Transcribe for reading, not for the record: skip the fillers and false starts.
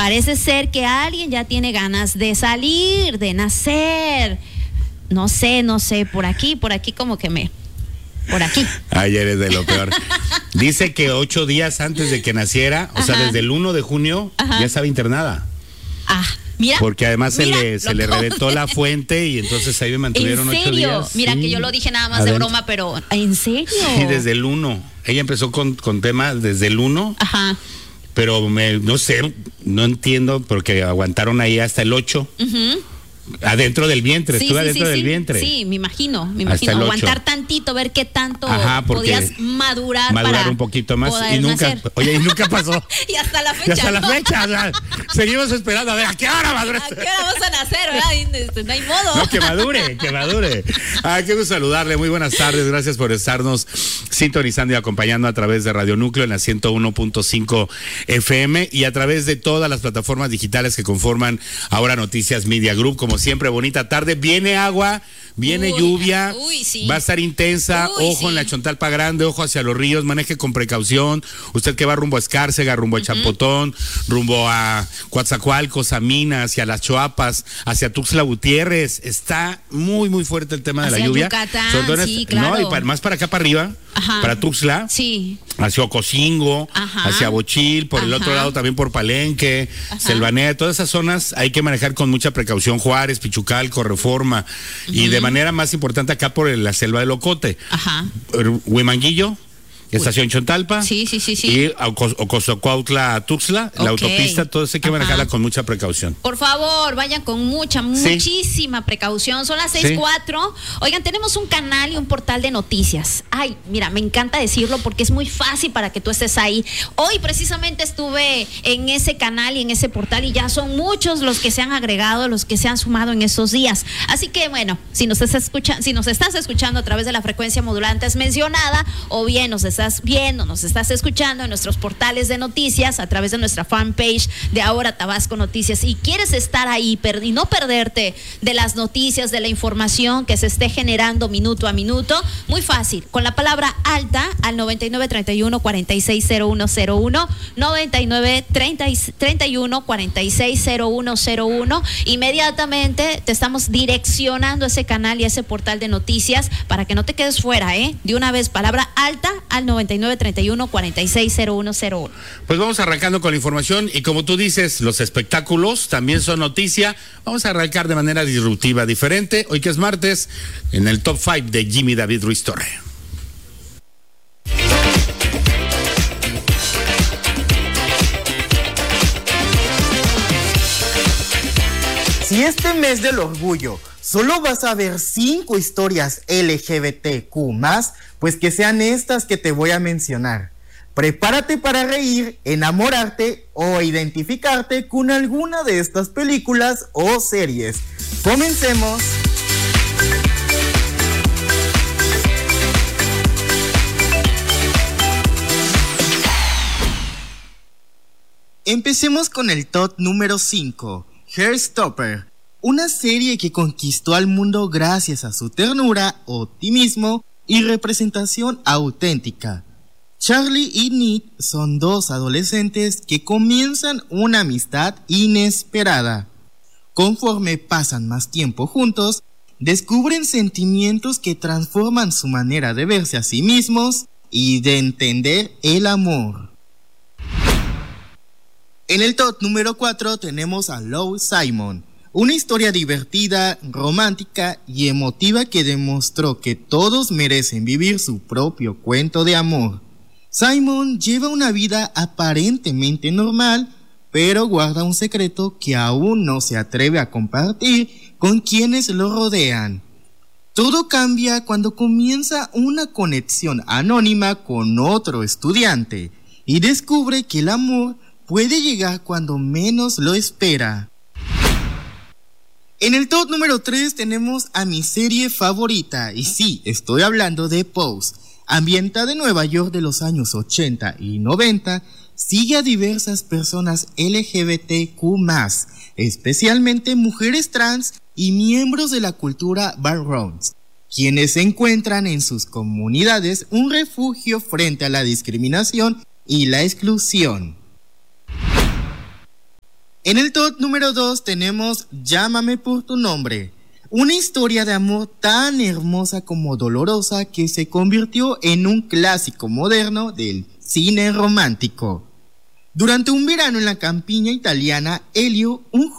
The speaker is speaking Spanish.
Parece ser que alguien ya tiene ganas de salir, de nacer. No sé, por aquí como que por aquí. Ay, eres de lo peor. Dice que 8 días antes de que naciera, o sea, desde el 1 de junio, ya estaba internada. Mira, porque además se le reventó la fuente y entonces ahí me mantuvieron 8 días. Mira, que yo lo dije nada más de broma, pero ¿en serio? Sí, desde el 1. Ella empezó con temas desde el 1. Ajá. Pero no sé, no entiendo porque aguantaron ahí hasta el 8. Adentro del vientre, estuve adentro del vientre. Sí, me imagino. Aguantar tantito, ver qué tanto podías madurar para un poquito más y nunca pasó. Y hasta la fecha. O sea, seguimos esperando a ver a qué hora maduras. ¿A qué hora vas a nacer, verdad? No hay modo. No, que madure. Qué gusto saludarle, muy buenas tardes, gracias por estarnos sintonizando y acompañando a través de Radio Núcleo en la 101.5 FM y a través de todas las plataformas digitales que conforman Ahora Noticias Media Group. Como siempre, bonita tarde. Viene agua, viene lluvia, va a estar intensa. Ojo en la Chontalpa Grande, ojo hacia los ríos, maneje con precaución. Usted que va rumbo a Escárcega, rumbo a Champotón, rumbo a Coatzacoalcos, Samina, hacia las Choapas, hacia Tuxtla Gutiérrez. Está muy, muy fuerte el tema de la lluvia. Yucatán, claro. No, y más para acá para arriba. Para Tuxtla, hacia Ocosingo, hacia Bochil, por el otro lado también por Palenque, Selvanea, todas esas zonas hay que manejar con mucha precaución. Juárez, Pichucalco, Reforma, y de manera más importante acá por la selva de Locote. Huimanguillo, Estación Chontalpa. Y Ocosocuautla, Tuxtla, la autopista, todo eso hay que manejarla con mucha precaución. Por favor, vayan con muchísima precaución. Son las 6:04. Oigan, tenemos un canal y un portal de noticias. Ay, mira, me encanta decirlo porque es muy fácil para que tú estés ahí. Hoy precisamente estuve en ese canal y en ese portal y ya son muchos los que se han agregado, los que se han sumado en esos días. Así que bueno, si nos estás escuchando a través de la frecuencia modulada antes mencionada, o bien nos estás viendo, nos estás escuchando en nuestros portales de noticias a través de nuestra fanpage de Ahora Tabasco Noticias y quieres estar ahí y no perderte de las noticias, de la información que se esté generando minuto a minuto, muy fácil, con la palabra alta al 9931-460101, 9931-460101, inmediatamente te estamos direccionando a ese canal y a ese portal de noticias para que no te quedes fuera, de una vez, palabra alta al 9931-460101. Pues vamos arrancando con la información y como tú dices, los espectáculos también son noticia. Vamos a arrancar de manera disruptiva, diferente, hoy que es martes, en el Top 5 de Jimmy David Ruiz Torre. Si este mes del orgullo solo vas a ver 5 historias LGBTQ+, pues que sean estas que te voy a mencionar. Prepárate para reír, enamorarte o identificarte con alguna de estas películas o series. ¡Comencemos! Empecemos con el top número 5, Heartstopper. Una serie que conquistó al mundo gracias a su ternura, optimismo y representación auténtica. Charlie y Nick son 2 adolescentes que comienzan una amistad inesperada. Conforme pasan más tiempo juntos, descubren sentimientos que transforman su manera de verse a sí mismos y de entender el amor. En el top número 4 tenemos a Love, Simon. Una historia divertida, romántica y emotiva que demostró que todos merecen vivir su propio cuento de amor. Simon lleva una vida aparentemente normal, pero guarda un secreto que aún no se atreve a compartir con quienes lo rodean. Todo cambia cuando comienza una conexión anónima con otro estudiante y descubre que el amor puede llegar cuando menos lo espera. En el top número 3 tenemos a mi serie favorita, y sí, estoy hablando de Pose. Ambientada en Nueva York de los años 80 y 90, sigue a diversas personas LGBTQ+, especialmente mujeres trans y miembros de la cultura Ballrooms, quienes encuentran en sus comunidades un refugio frente a la discriminación y la exclusión. En el top número 2 tenemos Llámame por tu nombre, una historia de amor tan hermosa como dolorosa que se convirtió en un clásico moderno del cine romántico. Durante un verano en la campiña italiana, Elio, un